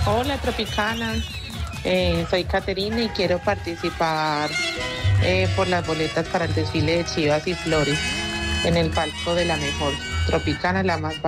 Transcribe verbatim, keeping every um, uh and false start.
Hola Tropicana, eh, soy Caterina y quiero participar eh, por las boletas para el desfile de Chivas y Flores en el palco de la mejor Tropicana, la más